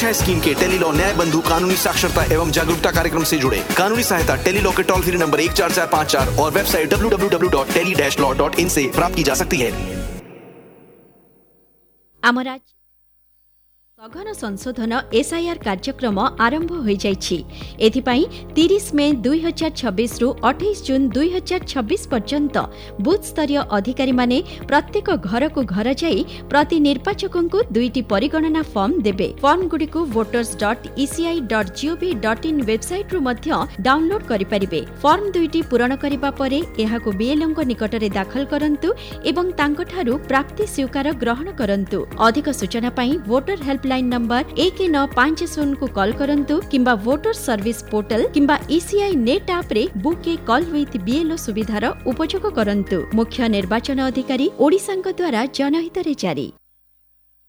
Scheme के Tele-Law न्याय बंधु कानूनी साक्षरता एवं जागरूकता कार्यक्रम से जुड़े। कानूनी सहायता टेलीलॉ के टोल फ्री नंबर 14454 और वेबसाइट www.tele-law.in से प्राप्त की जा सकती है। आमराज सघन संशोधन एसआईआर कार्यक्रम आरंभ हो जाइछि। एथिपाई 30 मे 2026 रु 28 जून 2026 पर्यंत बूथ स्तरीय अधिकारी माने प्रत्येक घर को घर जाई प्रति निर्वाचकों को 2टी परिगणना फॉर्म देबे। फॉर्म गुडी को voters.eci.gov.in वेबसाइट रु मध्य डाउनलोड करि परिबे। फॉर्म 2टी पूरण करिबा परे एहाको बीएलओ को निकटरे दाखल करंतु एवं तांकठारु प्राप्ति स्वीकार ग्रहण करंतु। अधिक सूचना पाई वोटर हेल्प लाइन नंबर 1950 को कॉल करंतु किंबा वोटर सर्विस पोर्टल किंबा ईसीआई नेट ऐप रे book A call with BLO सुविधार उपयोग करंतु। मुख्य निर्वाचन अधिकारी ओडिशांक द्वारा जनहित रे जारी।